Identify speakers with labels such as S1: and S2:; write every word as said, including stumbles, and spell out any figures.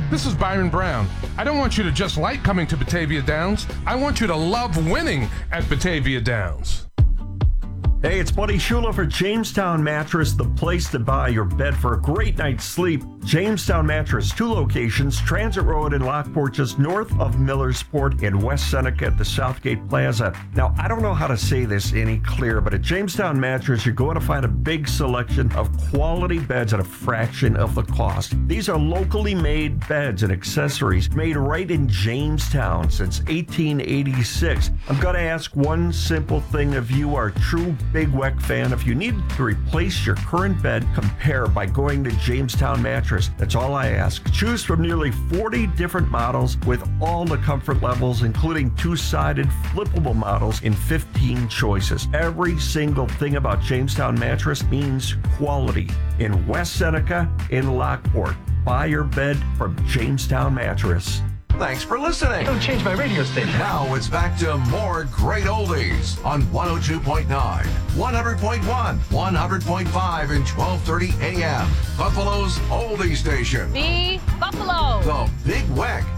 S1: This is Byron Brown. I don't want you to just like coming to Batavia Downs. I want you to love winning at Batavia Downs.
S2: Hey, it's Buddy Shula for Jamestown Mattress, the place to buy your bed for a great night's sleep. Jamestown Mattress, two locations, Transit Road in Lockport, just north of Millersport, in West Seneca at the Southgate Plaza. Now, I don't know how to say this any clearer, but at Jamestown Mattress, you're going to find a big selection of quality beds at a fraction of the cost. These are locally made beds and accessories made right in Jamestown since eighteen eighty-six. I'm going to ask one simple thing of you, our true Big Weck fan. If you need to replace your current bed, compare by going to Jamestown Mattress. That's all I ask. Choose from nearly forty different models with all the comfort levels, including two-sided flippable models in fifteen choices. Every single thing about Jamestown Mattress means quality. In West Seneca, in Lockport. Buy your bed from Jamestown Mattress.
S3: Thanks for listening.
S4: Don't change my radio station.
S3: Now it's back to more great oldies on one oh two point nine, one hundred point one, one hundred point five, and twelve thirty a m. Buffalo's oldie station.
S5: The Buffalo.
S3: The Big Weck.